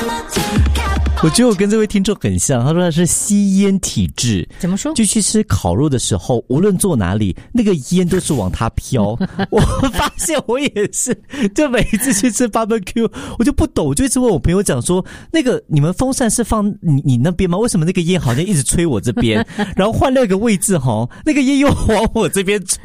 我觉得我跟这位听众很像，他说他是吸烟体质。 怎么说？ 就去吃烤肉的时候，无论坐哪里，那个烟都是往他飘。我发现我也是，就每一次去吃 barbecue， 我就不懂，我就一直问我朋友讲说，那个你们风扇是放你那边吗？为什么那个烟好像一直吹我这边？然后换那个位置哈，那个烟又往我这边吹。